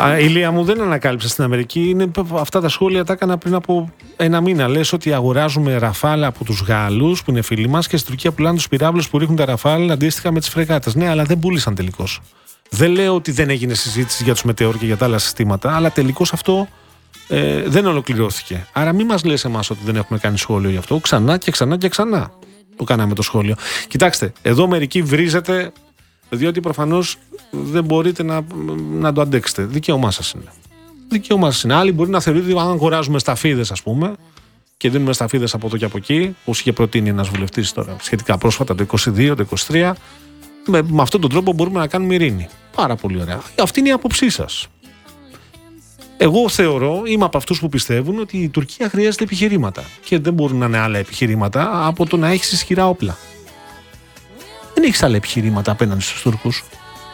Ηλία μου, δεν ανακάλυψα στην Αμερική. Αυτά τα σχόλια τα έκανα πριν από ένα μήνα. Λες ότι αγοράζουμε ραφάλ από τους Γάλλους που είναι φίλοι μας και στην Τουρκία πουλάνε τους πυράβλους που ρίχνουν τα ραφάλ αντίστοιχα με τις φρεγάτες. Ναι, αλλά δεν πούλησαν τελικώς. Δεν λέω ότι δεν έγινε συζήτηση για τους μετεώρ και για τα άλλα συστήματα, αλλά τελικώς αυτό δεν ολοκληρώθηκε. Άρα μην μας λες εμάς ότι δεν έχουμε κάνει σχόλιο γι' αυτό. Ξανά και ξανά και ξανά το κάναμε το σχόλιο. Κοιτάξτε, εδώ μερικοί βρίζετε, διότι προφανώς δεν μπορείτε να το αντέξετε. Δικαίωμά σας είναι. Δικαίωμά σας είναι. Άλλοι μπορεί να θεωρείτε ότι αν αγοράζουμε σταφίδες, ας πούμε, και δίνουμε σταφίδες από εδώ και από εκεί, όπως είχε προτείνει ένας βουλευτής τώρα σχετικά πρόσφατα, το 22, το 23, με αυτόν τον τρόπο μπορούμε να κάνουμε ειρήνη. Πάρα πολύ ωραία. Αυτή είναι η άποψή σας. Εγώ θεωρώ, είμαι από αυτούς που πιστεύουν ότι η Τουρκία χρειάζεται επιχειρήματα. Και δεν μπορούν να είναι άλλα επιχειρήματα από το να έχεις ισχυρά όπλα. Δεν έχεις άλλα επιχειρήματα απέναντι στους Τούρκους.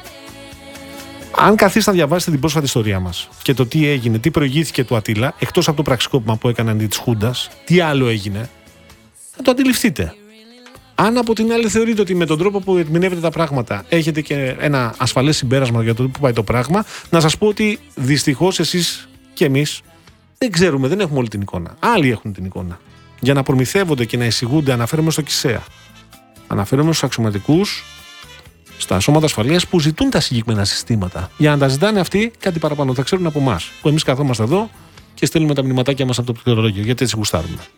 Αν καθίσετε να διαβάσετε την πρόσφατη ιστορία μας και το τι έγινε, τι προηγήθηκε του Ατίλα, εκτός από το πραξικόπημα που έκαναν αντί της Χούντας, τι άλλο έγινε, θα το αντιληφθείτε. Αν από την άλλη θεωρείτε ότι με τον τρόπο που ερμηνεύετε τα πράγματα έχετε και ένα ασφαλές συμπέρασμα για το που πάει το πράγμα, να σας πω ότι δυστυχώς εσείς και εμείς δεν ξέρουμε, δεν έχουμε όλη την εικόνα. Άλλοι έχουν την εικόνα. Για να προμηθεύονται και να εισηγούνται, αναφέρομαι στο ΚΙΣΕΑ. Αναφέρομαι στους αξιωματικούς, στα σώματα ασφαλείας που ζητούν τα συγκεκριμένα συστήματα. Για να τα ζητάνε αυτοί, κάτι παραπάνω θα ξέρουν από εμάς. Που εμείς καθόμαστε εδώ και στέλνουμε τα μηνυματάκια μας από το πληκτρολόγιο. Γιατί έτσι γουστάρουμε.